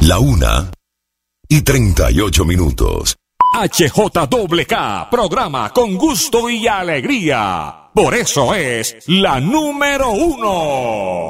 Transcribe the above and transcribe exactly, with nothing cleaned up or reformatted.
La una y treinta y ocho minutos. H J K K, programa con gusto y alegría. Por eso es la número uno.